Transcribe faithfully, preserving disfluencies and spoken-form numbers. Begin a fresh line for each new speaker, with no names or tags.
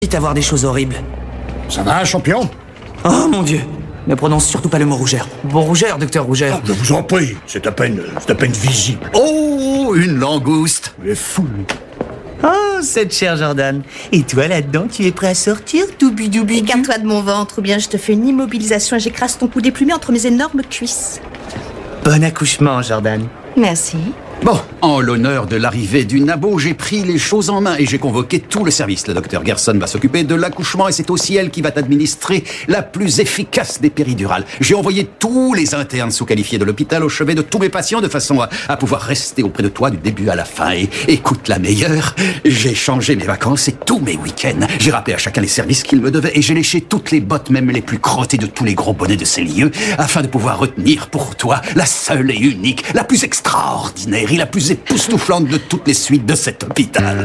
à voir des choses horribles.
Ça va, champion?
Oh mon Dieu! Ne prononce surtout pas le mot rougeur. Bon rougeur, docteur Rougeur.
Oh, je vous en prie, c'est à peine, c'est à peine visible.
Oh, une langouste.
Il est fou, lui.
Oh, cette chère Jordan. Et toi, là-dedans, tu es prêt à sortir, doubi-doubi?
Écarte-toi de mon ventre ou bien je te fais une immobilisation et j'écrase ton cou déplumé entre mes énormes cuisses.
Bon accouchement, Jordan.
Merci.
Bon, en l'honneur de l'arrivée du nabo, j'ai pris les choses en main et j'ai convoqué tout le service. Le docteur Gerson va s'occuper de l'accouchement et c'est aussi elle qui va t'administrer la plus efficace des péridurales. J'ai envoyé tous les internes sous-qualifiés de l'hôpital au chevet de tous mes patients de façon à, à pouvoir rester auprès de toi du début à la fin. Et écoute la meilleure, j'ai changé mes vacances et tous mes week-ends. J'ai rappelé à chacun les services qu'il me devait et j'ai léché toutes les bottes, même les plus crottées de tous les gros bonnets de ces lieux, afin de pouvoir retenir pour toi la seule et unique, la plus extraordinaire et la plus époustouflante de toutes les suites de cet hôpital.